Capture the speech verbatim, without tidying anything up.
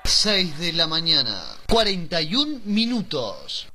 seis de la mañana, cuarenta y un minutos.